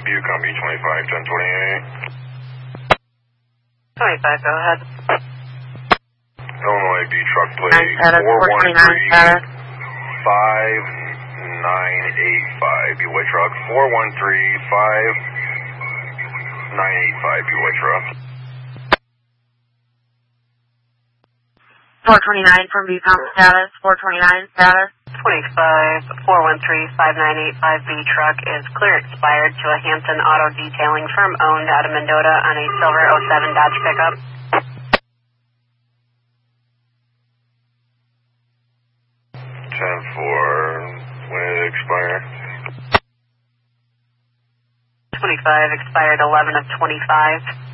Bucom B25, 1028. 25, go ahead. Illinois B truck plate 429 status. 5985. B-Way truck 4135 B-Way truck. 429 from Bucom status. 429 status. 25, 413-5985 B truck is clear expired to a Hampton Auto Detailing firm owned out of Mendota on a silver 07 Dodge pickup. When did it expire? 25 expired 11 of 25.